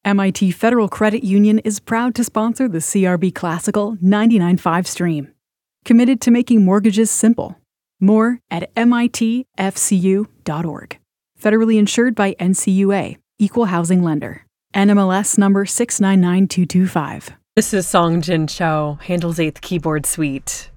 MIT Federal Credit Union is proud to sponsor the CRB Classical 99.5 stream. Committed to making mortgages simple. More at mitfcu.org. Federally insured by NCUA, Equal Housing Lender. NMLS number 699225. This is Song Jin Cho, Handel's 8th Keyboard Suite.